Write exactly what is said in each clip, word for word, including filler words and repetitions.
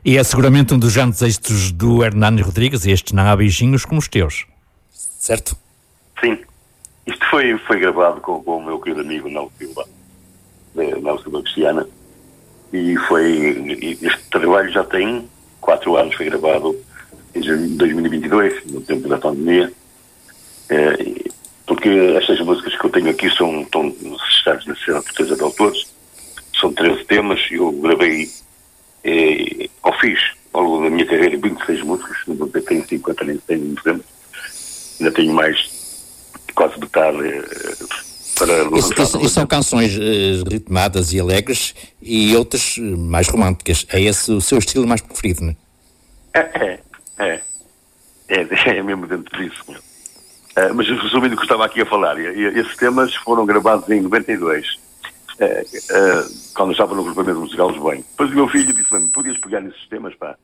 E é seguramente um dos grandes êxitos do Hernani Rodrigues, estes Não Há Beijinhos como os teus, certo? Sim, isto foi, foi gravado com, com o meu querido amigo Nelson Silva, Nelson Silva Cristiana, e foi, este trabalho já tem quatro anos, foi gravado em dois mil e vinte e dois, no tempo da pandemia, é, porque estas músicas que eu tenho aqui são, estão registradas na cena portuguesa de autores, são treze temas, e eu gravei, é, ou fiz, ao longo da minha carreira, vinte e seis músicas, não vou dizer que tenho cinquenta, nem tenho muito tempo, ainda tenho mais, quase metade é, para lançar. Isso, isso são canções uh, ritmadas e alegres e outras uh, mais românticas, é esse o seu estilo mais preferido, não é? É, é, é, é mesmo dentro disso, meu. Uh, mas resumindo o que eu estava aqui a falar, esses temas foram gravados em noventa e dois, uh, uh, quando eu estava no agrupamento musical Os Bem. Depois o meu filho disse-me, podias pegar nesses temas, pá,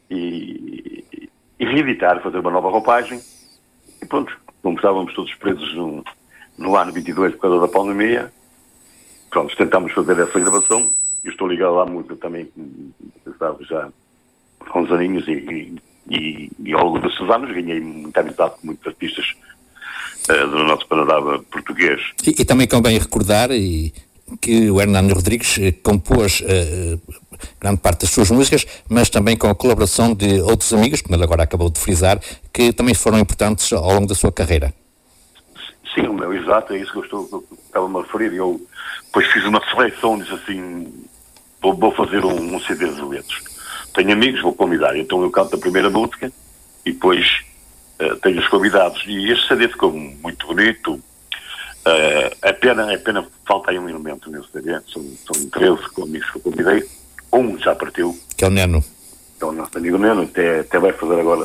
e, e reeditar, fazer uma nova roupagem, e pronto, como estávamos todos presos no, no ano vinte e dois por causa da pandemia, pronto, tentámos fazer essa gravação. Eu estou ligado à música também, sabe, já há uns aninhos, e, e, e ao longo desses anos ganhei muita amizade com muitos artistas Uh, do nosso panorama português. E, e também convém recordar e, que o Hernani Rodrigues eh, compôs uh, grande parte das suas músicas, mas também com a colaboração de outros amigos, como ele agora acabou de frisar, que também foram importantes ao longo da sua carreira. Sim, meu, exato, é isso que eu estou, estava-me a referir. Eu depois fiz uma seleção, disse assim, vou, vou fazer um, um C D de duetos. Tenho amigos, vou convidar, então eu canto a primeira música e depois Uh, tenho os convidados, e este C D ficou muito bonito. Uh, é pena, é pena, falta aí um elemento nesse C D, são, são treze amigos que eu convidei, um já partiu, que é o Neno, que é o nosso amigo Neno, até, até vai fazer agora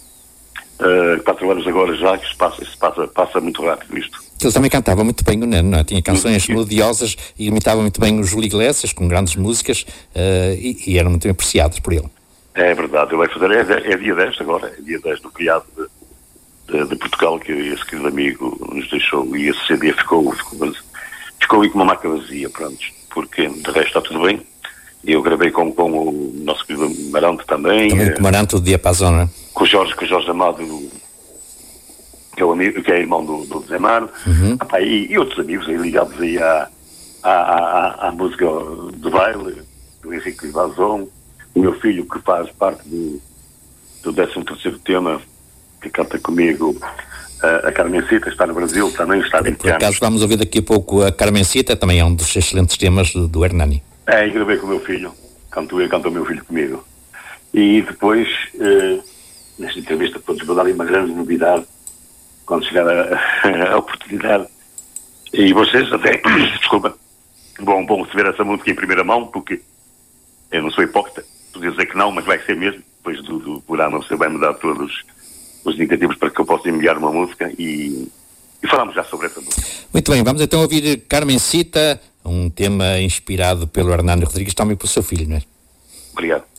uh, quatro anos agora já, que se passa, se passa, passa muito rápido isto. Ele também cantava muito bem o Neno, não é? Tinha canções melodiosas e imitava muito bem o Júlio Iglesias, com grandes músicas, uh, e, e eram muito apreciados por ele. É verdade, ele vai fazer, é, é dia dez agora, é dia dez do feriado de De, de Portugal, que esse querido amigo nos deixou, e esse C D ficou, ficou, ficou aí com uma marca vazia, pronto, porque de resto está tudo bem. Eu gravei com, com o nosso querido Marante também. Também com o Marante do Diapasão, não é? Com o Jorge, com o Jorge Amado, que é, o amigo, que é irmão do, do Zé Mário, uhum. ah, e, e outros amigos aí ligados aí à, à, à, à música do baile, do Henrique Vazão, o meu filho que faz parte do, do décimo terceiro tema, que canta comigo, a Carmencita, está no Brasil, também está em Por acaso vamos ouvir daqui a pouco a Carmencita, também é um dos excelentes temas do, do Hernani. É, e gravei com o meu filho, canto eu, canta o meu filho comigo. E depois, eh, nesta entrevista, vou dar uma grande novidade, quando chegar a, a oportunidade. E vocês até, desculpa, vão, vão receber essa música em primeira mão, porque eu não sou hipócrita, podia dizer que não, mas vai ser mesmo, depois do, do programa você vai me dar todos os indicativos para que eu possa enviar uma música e, e falamos já sobre essa música. Muito bem, vamos então ouvir Carmencita, um tema inspirado pelo Hernani Rodrigues, também pelo seu filho, não é? Obrigado.